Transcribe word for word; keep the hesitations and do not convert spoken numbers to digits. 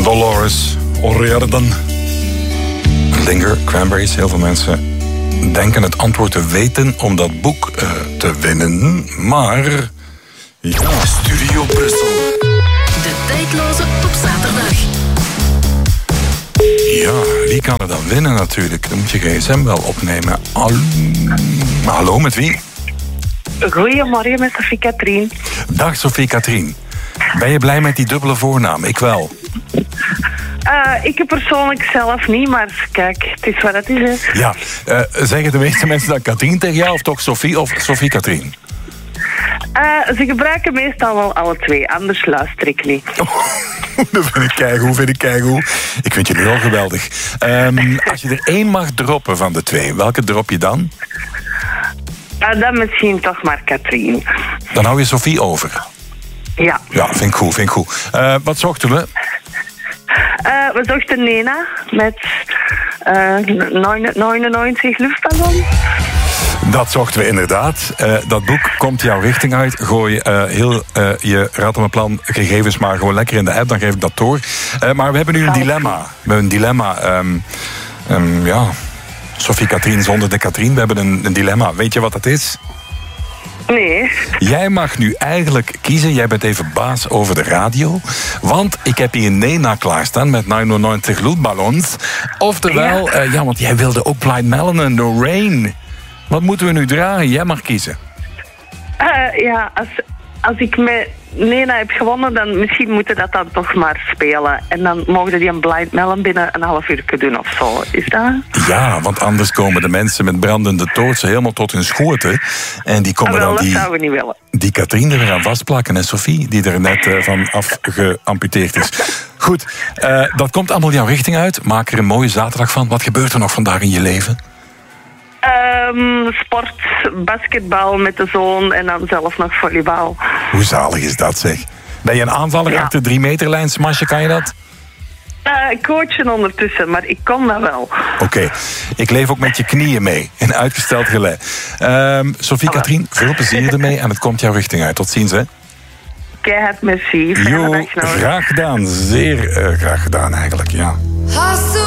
Dolores O'Riordan. Linger, Cranberries. Heel veel mensen denken het antwoord te weten om dat boek uh, te winnen. Maar... ja. Studio Brussel. De tijdloze op zaterdag. Ja, wie kan er dan winnen natuurlijk? Dan moet je gsm wel opnemen. Hallo, Hallo met wie? Goedemorgen, met Sophie Katrien. Dag Sophie Katrien. Ben je blij met die dubbele voornaam? Ik wel. Uh, ik persoonlijk zelf niet, maar kijk, het is wat het is. Hè. Ja, uh, zeggen de meeste mensen dan Katrien tegen jou of toch Sophie of Sophie Katrien? Uh, ze gebruiken meestal wel alle twee, anders luister ik niet. Oh, dat vind ik keigoed, vind ik keigoed. Ik vind je nu al geweldig. Um, als je er één mag droppen van de twee, welke drop je dan? Uh, dan misschien toch maar Katrien. Dan hou je Sophie over. Ja. Ja, vind ik goed, vind ik goed. Uh, wat zochten we? Uh, we zochten Nena met uh, negenennegentig luchtballon. Dat zochten we inderdaad. Uh, dat boek komt jouw richting uit. Gooi uh, heel uh, je Raad op mijn plan gegevens maar gewoon lekker in de app. Dan geef ik dat door. Uh, maar we hebben nu een dilemma. We hebben een dilemma. Um, um, ja, Sophie Katrien zonder de Katrien. We hebben een, een dilemma. Weet je wat dat is? Nee. Jij mag nu eigenlijk kiezen. Jij bent even baas over de radio. Want ik heb hier Nena klaarstaan met negenennegentig luchtballons. Oftewel, ja. Uh, ja, want jij wilde ook Blind Melon en The Rain. Wat moeten we nu dragen? Jij mag kiezen. Uh, ja, als, als ik met Nena heb gewonnen, dan misschien moeten dat dan toch maar spelen. En dan mogen die een Blind Melon binnen een half uur doen of zo. Is dat? Ja, want anders komen de mensen met brandende toortsen helemaal tot hun schoten. En die komen ah, wel, dan die, dat zouden we niet willen. Die Katrien er weer aan vastplakken. En Sophie, die er net uh, van afgeamputeerd is. Goed, uh, dat komt allemaal jouw richting uit. Maak er een mooie zaterdag van. Wat gebeurt er nog vandaag in je leven? Um, sport, basketbal met de zoon en dan zelf nog volleybal. Hoe zalig is dat, zeg? Ben je een aanvaller ja. achter de drie meterlijn smashen? Kan je dat? Uh, coachen ondertussen, maar ik kon dat wel. Oké, okay. Ik leef ook met je knieën mee. In uitgesteld gelei. Um, Sophie Voilà. Katrien, veel plezier ermee en het komt jouw richting uit. Tot ziens, hè? Keihard, merci. Jo, graag gedaan. Zeer uh, graag gedaan eigenlijk, ja.